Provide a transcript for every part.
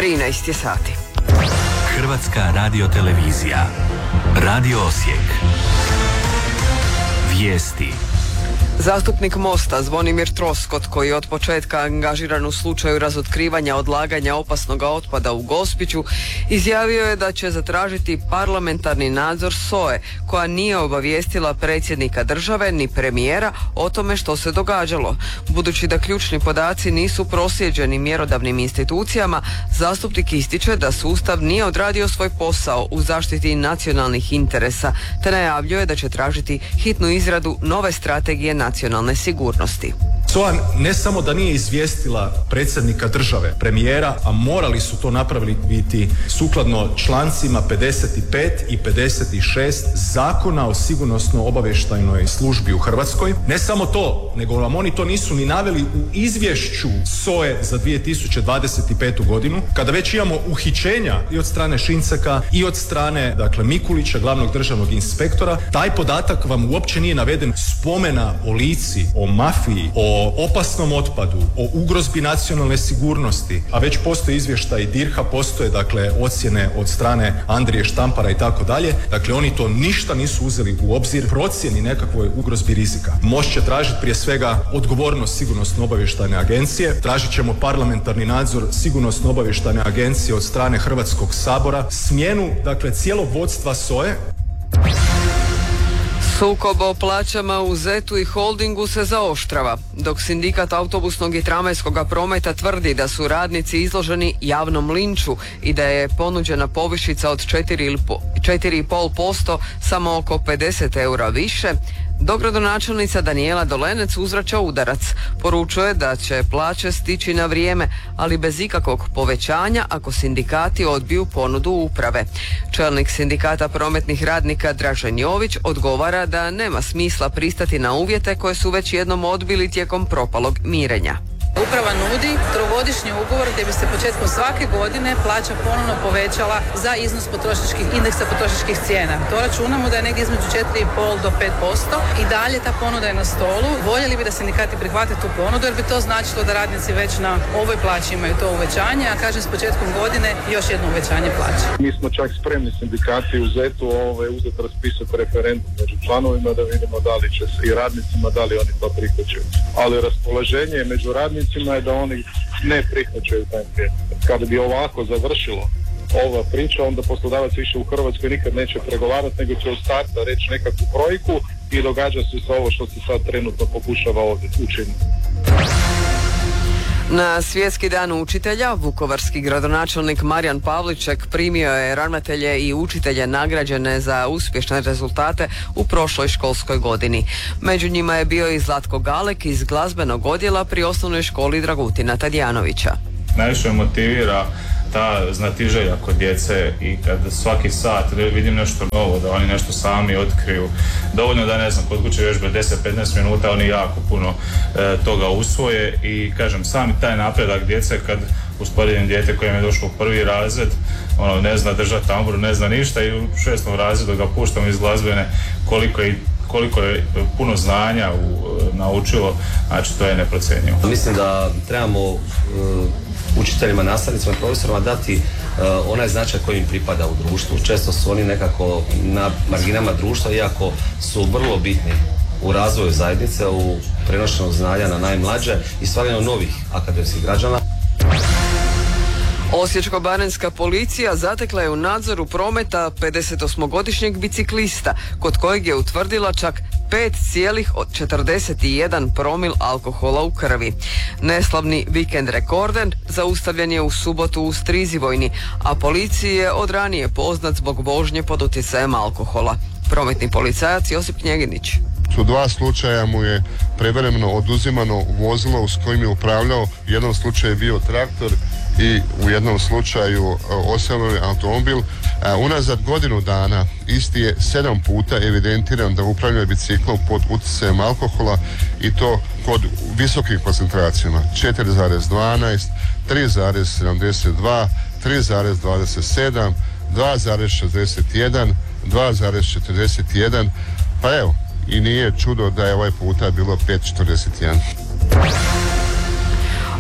13 je sati. Hrvatska radiotelevizija. Radio Osijek. Vijesti. Zastupnik Mosta Zvonimir Troskot, koji je od početka angažiran u slučaju razotkrivanja odlaganja opasnog otpada u Gospiću, izjavio je da će zatražiti parlamentarni nadzor SOA-e, koja nije obavijestila predsjednika države ni premijera o tome što se događalo. Budući da ključni podaci nisu proslijeđeni mjerodavnim institucijama, zastupnik ističe da sustav nije odradio svoj posao u zaštiti nacionalnih interesa, te najavljuje da će tražiti hitnu izradu nove strategije nacionalne sigurnosti. SOA ne samo da nije izvijestila predsjednika države, premijera, a morali su to napraviti sukladno člancima 55 i 56 Zakona o sigurnosno-obavještajnoj službi u Hrvatskoj. Ne samo to, nego vam oni to nisu ni naveli u izvješću SOA-e za 2025. godinu, kada već imamo uhićenja i od strane Šinceka i od strane, Mikulića, glavnog državnog inspektora. Taj podatak vam uopće nije naveden. Spomena o Lici, o mafiji, o opasnom otpadu, o ugrozbi nacionalne sigurnosti, a već postoji izvještaj DIRH-a, postoje ocjene od strane Andrije Štampara i tako dalje. Oni to ništa nisu uzeli u obzir procjeni nekakvoj ugrozbi rizika. Most će tražiti prije svega odgovornost sigurnosno-obavještajne agencije, tražit ćemo parlamentarni nadzor sigurnosno-obavještajne agencije od strane Hrvatskog sabora, smjenu cijelog vodstva SOA-e. Sukob o plaćama u ZET-u i holdingu se zaoštrava, dok sindikat autobusnog i tramvajskog prometa tvrdi da su radnici izloženi javnom linču i da je ponuđena povišica od 4,5% samo oko 50 eura više. Dogradonačelnica Danijela Dolenec uzvraća udarac. Poručuje da će plaće stići na vrijeme, ali bez ikakvog povećanja ako sindikati odbiju ponudu uprave. Čelnik sindikata prometnih radnika Dražen Jović odgovara da nema smisla pristati na uvjete koje su već jednom odbili tijekom propalog mirenja. Uprava nudi trogodišnji ugovor gdje bi se početkom svake godine plaća ponovno povećala za iznos indeksa potrošačkih cijena. To računamo da je negdje između 4,5 do 5% i dalje ta ponuda je na stolu. Voljeli bi da sindikati prihvate tu ponudu jer bi to značilo da radnici već na ovoj plaći imaju to uvećanje, a kažem s početkom godine još jedno uvećanje plaće. Mi smo čak spremni sindikati u ZET-u uzeti raspisati referendum među članovima da vidimo da li će se i radnicima, da li oni to prihvaćaju. Ali raspoloženje među radnicima je da oni ne prihvaćaju taj prijedlog. Kada bi ovako završilo ova priča, onda poslodavac više u Hrvatskoj nikad neće pregovarati, nego će u starta reći nekakvu brojku i događa se ovo što se sad trenutno pokušava ovdje učiniti. Na Svjetski dan učitelja vukovarski gradonačelnik Marijan Pavliček primio je ravnatelje i učitelje nagrađene za uspješne rezultate u prošloj školskoj godini. Među njima je bio i Zlatko Galek iz glazbenog odjela pri osnovnoj školi Dragutina Tadijanovića. Najviše motivira ta znatiželja kod djece i kad svaki sat vidim nešto novo, da oni nešto sami otkriju. Dovoljno da kod kuće vježbe 10-15 minuta oni jako puno toga usvoje i kažem, sami taj napredak djece kad usporedim dijete kojem je došlo u prvi razred, ne zna držati tamburu, ne zna ništa i u 6. razredu ga puštamo iz glazbene, koliko je puno znanja naučilo, znači to je neprocjenjivo. Mislim da trebamo učiteljima, nastavnicima i profesorima dati onaj značaj koji im pripada u društvu. Često su oni nekako na marginama društva, iako su vrlo bitni u razvoju zajednice, u prenošenju znanja na najmlađe i stvaranju novih akademskih građana. Osječko-baranjska policija zatekla je u nadzoru prometa 58-godišnjeg biciklista, kod kojeg je utvrdila čak 5,41 promil alkohola u krvi. Neslavni vikend rekorder zaustavljen je u subotu u Strizivojni, a policiji je od ranije poznat zbog vožnje pod utjecajem alkohola. Prometni policajac Josip Knjeginić. U 2 slučaja mu je prevremeno oduzimano vozilo s kojim je upravljao. U jednom slučaju je bio traktor i u jednom slučaju osobni automobil. Unazad godinu dana isti je 7 puta evidentiran da upravlja biciklom pod utjecajem alkohola i to kod visokih koncentracijama 4,12, 3,72, 3,27, 2,61, 2,41, pa evo, i nije čudo da je ovaj puta bilo 5,41.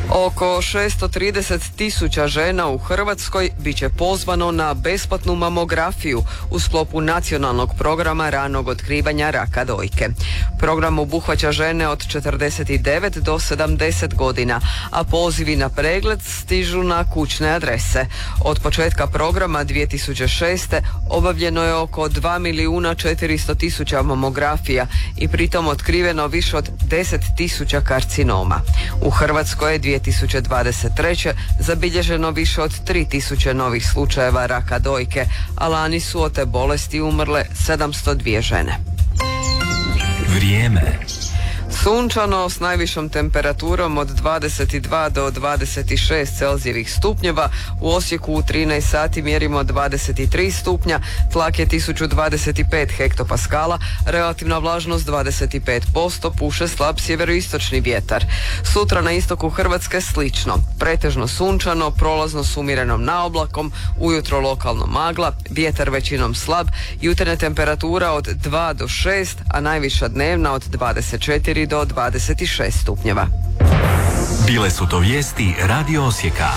Oko 630.000 žena u Hrvatskoj bit će pozvano na besplatnu mamografiju u sklopu nacionalnog programa ranog otkrivanja raka dojke. Program obuhvaća žene od 49 do 70 godina, a pozivi na pregled stižu na kućne adrese. Od početka programa 2006. obavljeno je oko 2.400.000 mamografija i pritom otkriveno više od 10.000 karcinoma. U Hrvatskoj je 2023. zabilježeno više od 3.000 novih slučajeva raka dojke, a lani su od te bolesti umrle 702 žene. Vrijeme. Sunčano s najvišom temperaturom od 22 do 26 Celzijevih stupnjeva, u Osijeku u 13 sati mjerimo 23 stupnja, tlak je 1025 hektopaskala, relativna vlažnost 25%, puše slab sjeveroistočni vjetar. Sutra na istoku Hrvatske slično, pretežno sunčano, prolazno s umjerenom naoblakom, ujutro lokalno magla, vjetar većinom slab, jutarnja temperatura od 2 do 6, a najviša dnevna od 24 do 26 stupnjeva. Bile su to vijesti Radio Osijeka.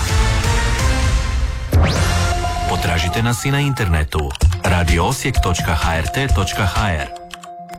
Potražite nas i na internetu radioosijek.hrt.hr.